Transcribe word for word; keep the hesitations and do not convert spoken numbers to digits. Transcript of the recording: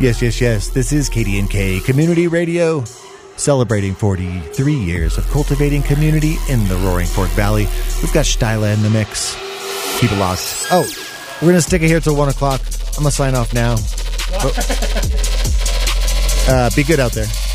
Yes, yes, yes. This is K D N K Community Radio, celebrating forty-three years of cultivating community in the Roaring Fork Valley. We've got Styla in the mix. Keep it locked. Oh, we're going to stick it here till one o'clock. I'm going to sign off now. Oh. Uh, be good out there.